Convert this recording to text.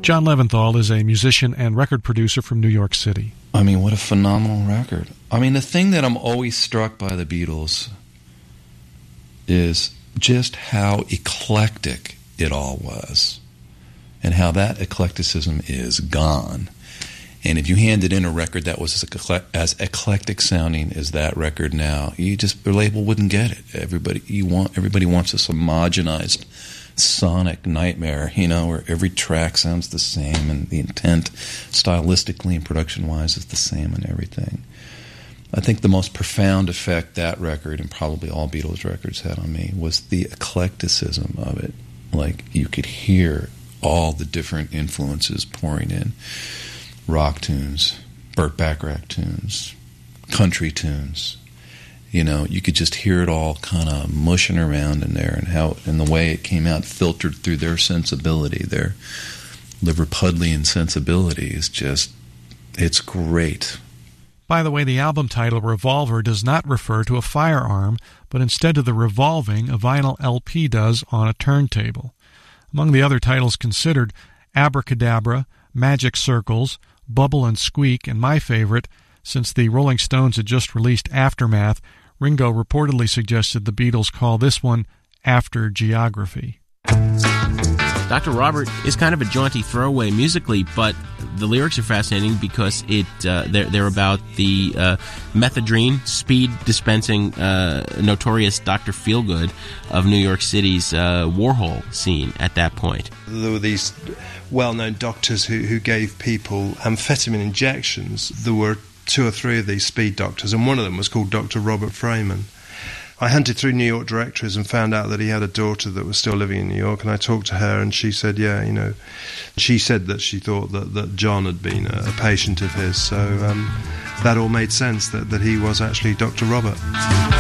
John Leventhal is a musician and record producer from New York City. I mean, what a phenomenal record. I mean, the thing that I'm always struck by the Beatles is just how eclectic it all was, and how that eclecticism is gone. And if you handed in a record that was as eclectic sounding as that record now, the label wouldn't get it. Everybody wants this homogenized sonic nightmare, where every track sounds the same and the intent stylistically and production-wise is the same and everything. I think the most profound effect that record, and probably all Beatles records, had on me was the eclecticism of it. Like, you could hear all the different influences pouring in. Rock tunes, Burt Bacharach tunes, country tunes. You could just hear it all kind of mushing around in there, and the way it came out filtered through their sensibility, their Liverpudlian sensibility is just, it's great. By the way, the album title Revolver does not refer to a firearm, but instead to the revolving a vinyl LP does on a turntable. Among the other titles considered, Abracadabra, Magic Circles, Bubble and Squeak, and my favorite, since the Rolling Stones had just released Aftermath, Ringo reportedly suggested the Beatles call this one After Geography. Dr. Robert is kind of a jaunty throwaway musically, but the lyrics are fascinating because they're about the methadone, speed dispensing, notorious Dr. Feelgood of New York City's Warhol scene at that point. There were these well-known doctors who gave people amphetamine injections. There were 2 or 3 of these speed doctors, and one of them was called Dr. Robert Freeman. I hunted through New York directories and found out that he had a daughter that was still living in New York, and I talked to her, and she said, she said that she thought that John had been a patient of his, so that all made sense, that he was actually Dr. Robert.